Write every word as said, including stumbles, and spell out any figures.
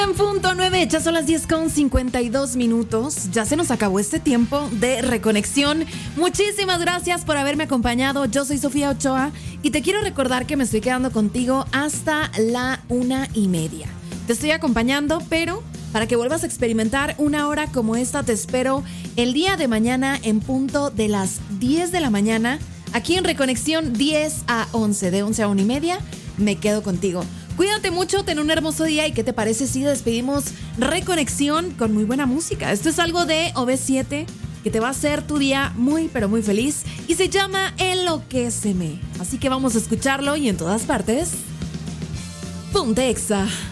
En punto nueve, ya son las diez con cincuenta y dos minutos. Ya se nos acabó este tiempo de reconexión. Muchísimas gracias por haberme acompañado. Yo soy Sofía Ochoa y te quiero recordar que me estoy quedando contigo hasta la una y media. Te estoy acompañando, pero para que vuelvas a experimentar una hora como esta, te espero el día de mañana en punto de las diez de la mañana. Aquí en Reconexión diez a once, de once a una y media, me quedo contigo. Cuídate mucho, ten un hermoso día y ¿qué te parece si despedimos Reconexión con muy buena música? Esto es algo de O V siete que te va a hacer tu día muy pero muy feliz y se llama Enloquéceme. Así que vamos a escucharlo y en todas partes, Ponte Exa.